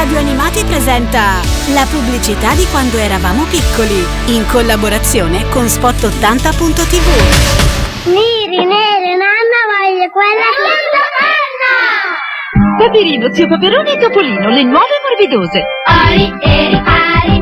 Radio Animati presenta la pubblicità di quando eravamo piccoli, in collaborazione con Spot80.tv. Neri, nanna voglio quella Paperino, zio Paperone e Topolino, le nuove morbidose. Ari, eri, ari.